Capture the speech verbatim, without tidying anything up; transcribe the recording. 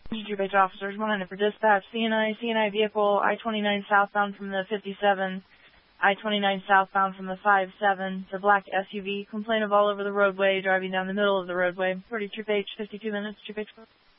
Troop H officers, one hundred for dispatch, C N I, C N I vehicle, I twenty-nine southbound from the fifty-seven, I twenty-nine southbound from the five seven, the black S U V, complaint of all over the roadway, driving down the middle of the roadway. forty Troop H, fifty-two minutes, Troop H.